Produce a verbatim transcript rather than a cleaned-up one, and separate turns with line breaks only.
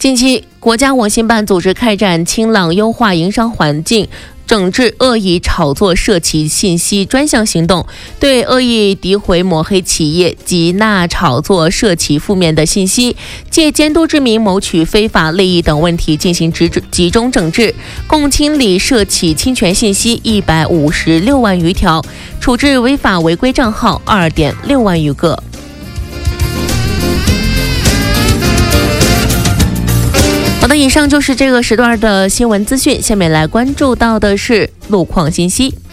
近期，国家网信办组织开展清朗优化营商环境，整治恶意炒作涉企信息专项行动，对恶意诋毁抹黑企业及纳炒作涉企负面的信息，借监督之名谋取非法利益等问题进行集中整治，共清理涉企侵权信息一百五十六万余条，处置违法违规账号二点六万余个。好的，以上就是这个时段的新闻资讯，下面来关注到的是路况信息。